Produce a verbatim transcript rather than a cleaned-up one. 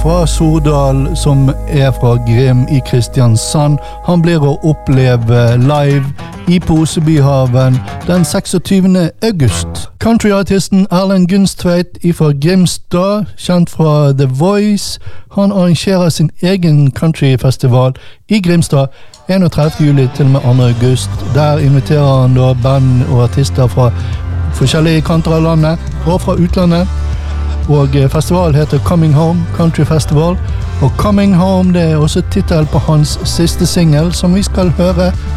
fra Sordal, som er fra Grim i Kristiansand. Han blir å oppleve live i Posebyhaven den seksogtyvende august. Countryartisten Erlend Gunstveit fra Grimstad, kjent fra The Voice, han arrangerer sin egen countryfestival i Grimstad enogtredivte juli til og med andre august. Der inviterer han da band og artister fra forskjellige kanter av landet og fra utlandet. Og festivalen heter Coming Home Country Festival. Og Coming Home, det er også titel på hans siste single, som vi skal høre